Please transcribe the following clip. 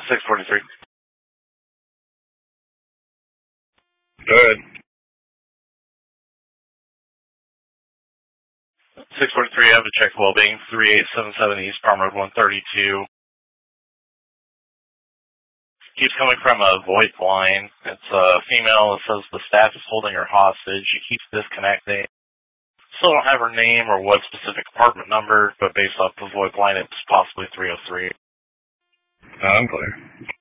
643. Go ahead. 643, I have to check well-being. 3877 East Farm Road 132. Keeps coming from a VoIP line. It's a female that says the staff is holding her hostage. She keeps disconnecting. Still don't have her name or what specific apartment number, but based off the VoIP line, it's possibly 303. I'm clear.